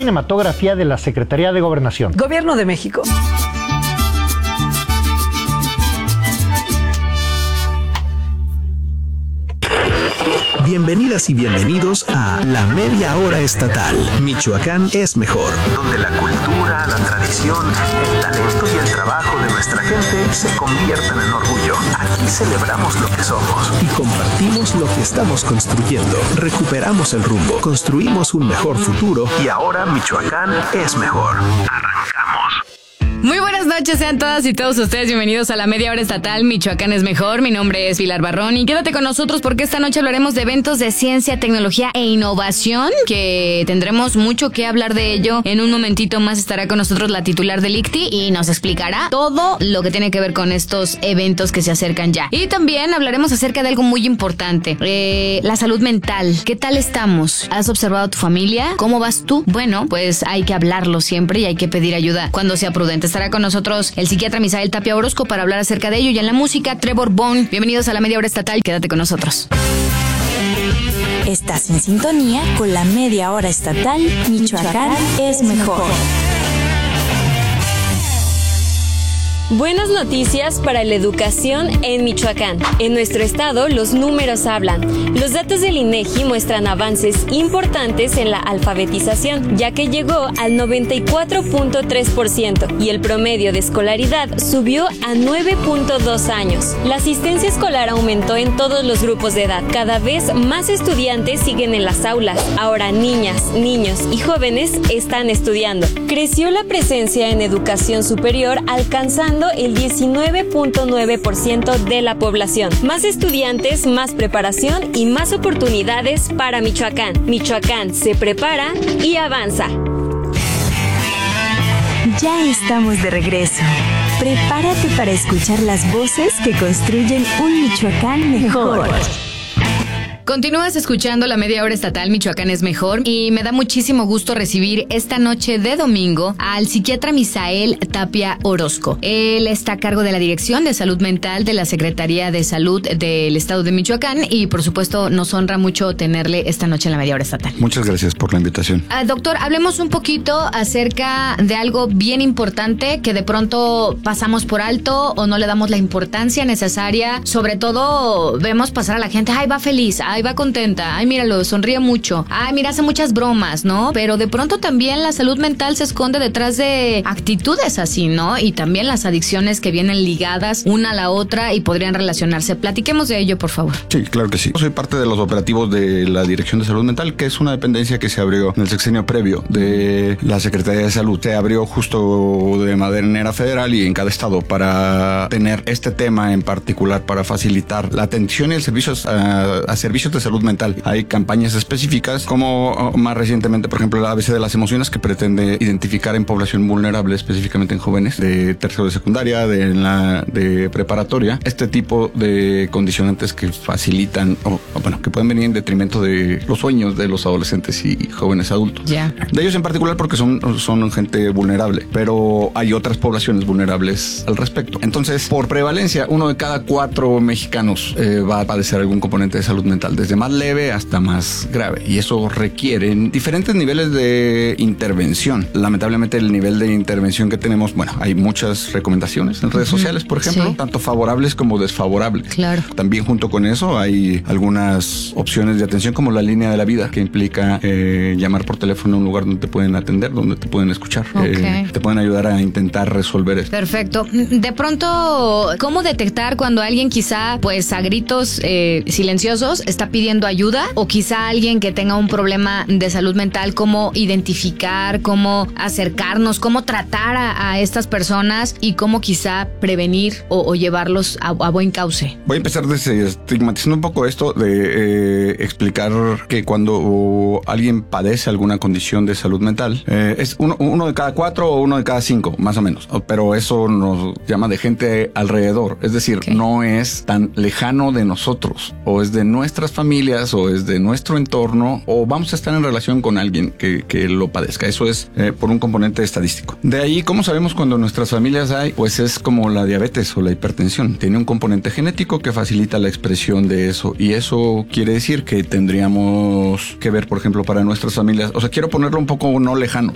cinematografía de la Secretaría de Gobernación. Gobierno de México. Bienvenidas y bienvenidos a La Media Hora Estatal. Michoacán es mejor. Donde la cultura, la tradición, el talento y el trabajo de nuestra gente se convierten en orgullo. Aquí celebramos lo que somos y compartimos lo que estamos construyendo. Recuperamos el rumbo, construimos un mejor futuro y ahora Michoacán es mejor. Arrancamos. Muy buenas noches, sean todas y todos ustedes bienvenidos a La Media Hora Estatal. Michoacán es mejor. Mi nombre es Pilar Barrón y quédate con nosotros porque esta noche hablaremos de eventos de ciencia, tecnología e innovación, que tendremos mucho que hablar de ello. En un momentito más estará con nosotros la titular del ICTI y nos explicará todo lo que tiene que ver con estos eventos que se acercan ya. Y también hablaremos acerca de algo muy importante, la salud mental. ¿Qué tal estamos? ¿Has observado a tu familia? ¿Cómo vas tú? Bueno, pues hay que hablarlo siempre y hay que pedir ayuda cuando sea prudente. Estará con nosotros el psiquiatra Misael Tapia Orozco para hablar acerca de ello. Y en la música, Trevor Bone. Bienvenidos a La Media Hora Estatal. Quédate con nosotros. Estás en sintonía con La Media Hora Estatal. Michoacán es mejor. Buenas noticias para la educación en Michoacán. En nuestro estado, los números hablan. Los datos del INEGI muestran avances importantes en la alfabetización, ya que llegó al 94.3% y el promedio de escolaridad subió a 9.2 años. La asistencia escolar aumentó en todos los grupos de edad. Cada vez más estudiantes siguen en las aulas. Ahora niñas, niños y jóvenes están estudiando. Creció la presencia en educación superior, alcanzando el 19.9% de la población. Más estudiantes, más preparación y más oportunidades para Michoacán. Michoacán se prepara y avanza. Ya estamos de regreso. Prepárate para escuchar las voces que construyen un Michoacán mejor. Continúas escuchando La Media Hora Estatal. Michoacán es mejor y me da muchísimo gusto recibir esta noche de domingo al psiquiatra Misael Tapia Orozco. Él está a cargo de la Dirección de Salud Mental de la Secretaría de Salud del Estado de Michoacán y por supuesto nos honra mucho tenerle esta noche en La Media Hora Estatal. Muchas gracias por la invitación. Doctor, hablemos un poquito acerca de algo bien importante que de pronto pasamos por alto o no le damos la importancia necesaria. Sobre todo vemos pasar a la gente, ay, va feliz, ay, va contenta, ay, míralo, sonríe mucho, ay, mira, hace muchas bromas, ¿no? Pero de pronto también la salud mental se esconde detrás de actitudes así, ¿no? Y también las adicciones que vienen ligadas una a la otra y podrían relacionarse. Platiquemos de ello, por favor. Sí, claro que sí. Soy parte de los operativos de la Dirección de Salud Mental, que es una dependencia que se abrió en el sexenio previo de la Secretaría de Salud. Se abrió justo de manera federal y en cada estado para tener este tema en particular, para facilitar la atención y el servicio a servicios de salud mental. Hay campañas específicas, como más recientemente, por ejemplo, la ABC de las emociones, que pretende identificar en población vulnerable, específicamente en jóvenes de tercero de secundaria, de preparatoria, este tipo de condicionantes que facilitan, que pueden venir en detrimento de los sueños de los adolescentes y jóvenes adultos. Yeah. De ellos en particular porque son gente vulnerable, pero hay otras poblaciones vulnerables al respecto. Entonces, por prevalencia, 1 de cada 4 mexicanos va a padecer algún componente de salud mental, desde más leve hasta más grave, y eso requiere diferentes niveles de intervención. Lamentablemente el nivel de intervención que tenemos, hay muchas recomendaciones en redes sociales, por ejemplo, sí, tanto favorables como desfavorables. Claro. También junto con eso hay algunas opciones de atención, como la línea de la vida, que implica llamar por teléfono a un lugar donde te pueden atender, donde te pueden escuchar, te pueden ayudar a intentar resolver esto. Perfecto. De pronto, ¿cómo detectar cuando alguien quizá, pues a gritos silenciosos, está pidiendo ayuda, o quizá alguien que tenga un problema de salud mental? ¿Cómo identificar, cómo acercarnos, cómo tratar a estas personas y cómo quizá prevenir o llevarlos a buen cauce? Voy a empezar desestigmatizando un poco esto de explicar que cuando alguien padece alguna condición de salud mental, es uno de cada 4 o 1 de cada 5, más o menos, pero eso nos llama de gente alrededor, es decir, no es tan lejano de nosotros, o es de nuestras familias, o es de nuestro entorno, o vamos a estar en relación con alguien que lo padezca. Eso es por un componente estadístico. De ahí, ¿cómo sabemos cuando en nuestras familias hay? Pues es como la diabetes o la hipertensión. Tiene un componente genético que facilita la expresión de eso, y eso quiere decir que tendríamos que ver, por ejemplo, para nuestras familias, quiero ponerlo un poco no lejano,